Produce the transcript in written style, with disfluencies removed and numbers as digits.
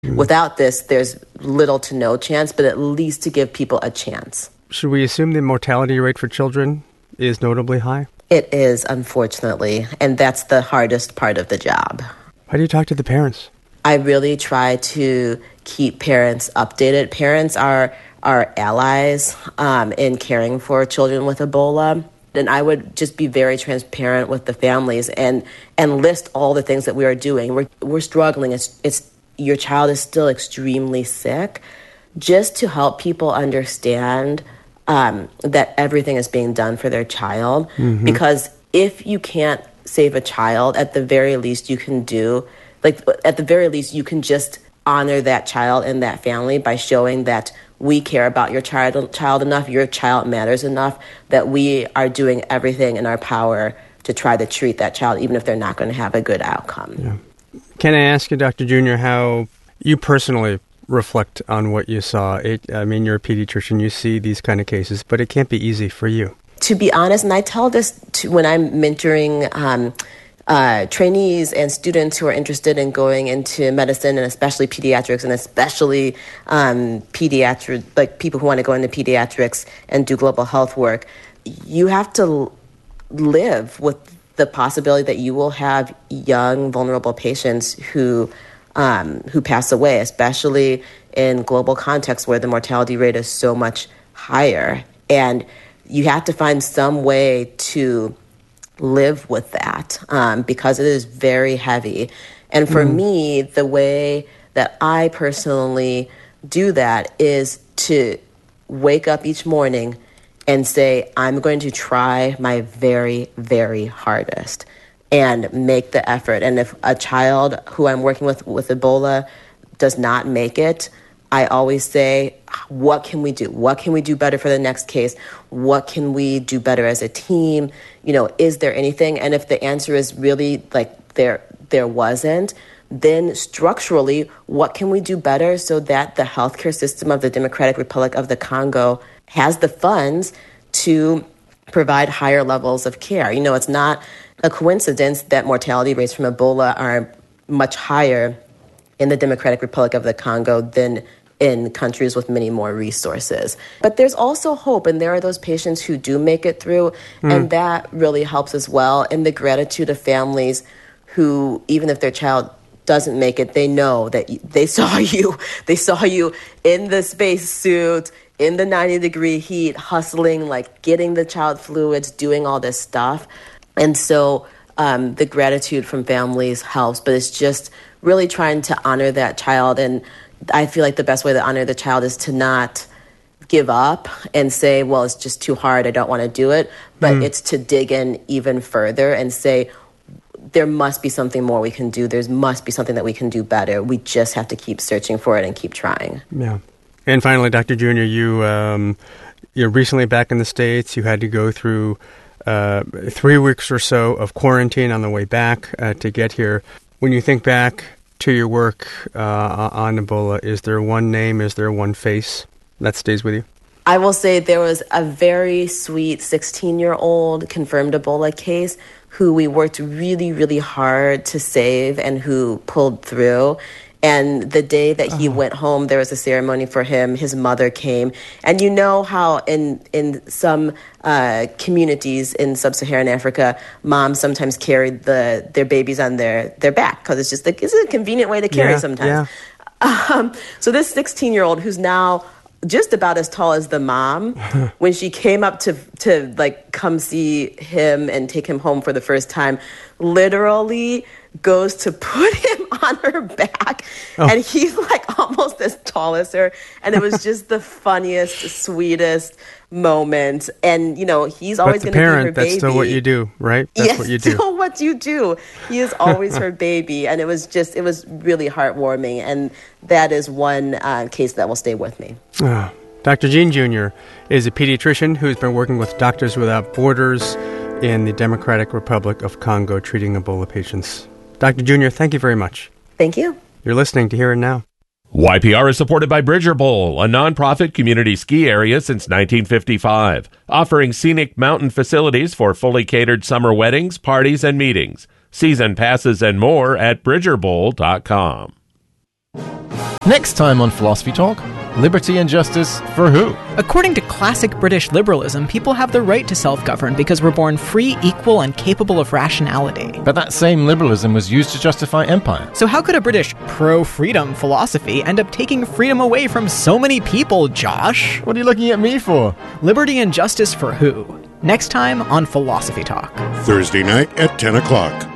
Without this, there's little to no chance, but at least to give people a chance. Should we assume the mortality rate for children is notably high? It is, unfortunately, and that's the hardest part of the job. How do you talk to the parents? I really try to keep parents updated. Parents are our allies in caring for children with Ebola. And I would just be very transparent with the families and list all the things that we are doing. We're struggling. It's your child is still extremely sick. Just to help people understand that everything is being done for their child. Mm-hmm. Because if you can't save a child, at the very least you can just honor that child and that family by showing that we care about your child enough, your child matters enough, that we are doing everything in our power to try to treat that child, even if they're not going to have a good outcome. Yeah. Can I ask you, Dr. Junior, how you personally reflect on what you saw? I mean, you're a pediatrician, you see these kind of cases, but it can't be easy for you. To be honest, and I tell this when I'm mentoring trainees and students who are interested in going into medicine, and especially pediatrics, and especially people who want to go into pediatrics and do global health work, you have to live with the possibility that you will have young, vulnerable patients who pass away, especially in global contexts where the mortality rate is so much higher. And you have to find some way to live with that because it is very heavy. And for me, the way that I personally do that is to wake up each morning and say, I'm going to try my very, very hardest and make the effort. And if a child who I'm working with Ebola does not make it, I always say, what can we do? What can we do better for the next case? What can we do better as a team? You know, is there anything? And if the answer is really like there wasn't, then structurally, what can we do better so that the healthcare system of the Democratic Republic of the Congo has the funds to provide higher levels of care? You know, it's not a coincidence that mortality rates from Ebola are much higher in the Democratic Republic of the Congo than in countries with many more resources. But there's also hope, and there are those patients who do make it through, and that really helps as well. And the gratitude of families who, even if their child doesn't make it, they know that they saw you. They saw you in the spacesuit, in the 90-degree heat, hustling, like getting the child fluids, doing all this stuff. And so the gratitude from families helps, but it's just really trying to honor that child. And I feel like the best way to honor the child is to not give up and say, well, it's just too hard, I don't want to do it. But it's to dig in even further and say, there must be something more we can do. There must be something that we can do better. We just have to keep searching for it and keep trying. Yeah. And finally, Dr. Junior, you're recently back in the States. You had to go through 3 weeks or so of quarantine on the way back to get here. When you think back to your work on Ebola, is there one name, is there one face that stays with you? I will say there was a very sweet 16-year-old confirmed Ebola case who we worked really, really hard to save and who pulled through. And the day that he went home, there was a ceremony for him. His mother came. And you know how in some communities in sub-Saharan Africa, moms sometimes carried their babies on their back because it's a convenient way to carry sometimes. Yeah. So this 16-year-old who's now just about as tall as the mom, when she came up to like come see him and take him home for the first time, literally goes to put him on her back, and he's like almost as tall as her, and it was just the funniest, sweetest moment. And you know, he's always going to be her baby. That's still what you do, right? That's what you do. Still what you do. He is always her baby, and it was really heartwarming, and that is one case that will stay with me. Dr. Jean Jr. is a pediatrician who's been working with Doctors Without Borders in the Democratic Republic of Congo treating Ebola patients. Dr. Jr., thank you very much. Thank you. You're listening to Here and Now. YPR is supported by Bridger Bowl, a nonprofit community ski area since 1955, offering scenic mountain facilities for fully catered summer weddings, parties, and meetings. Season passes and more at bridgerbowl.com. Next time on Philosophy Talk, liberty and justice for who? According to classic British liberalism, people have the right to self-govern because we're born free, equal, and capable of rationality. But that same liberalism was used to justify empire. So how could a British pro-freedom philosophy end up taking freedom away from so many people, Josh? What are you looking at me for? Liberty and justice for who? Next time on Philosophy Talk. Thursday night at 10 o'clock.